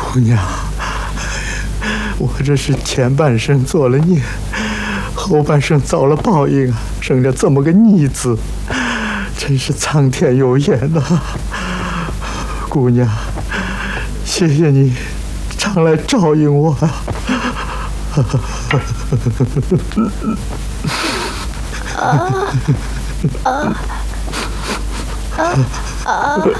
姑娘，我这是前半生做了孽，后半生遭了报应啊，生了这么个逆子，真是苍天有眼呐！姑娘，谢谢你常来照应我啊！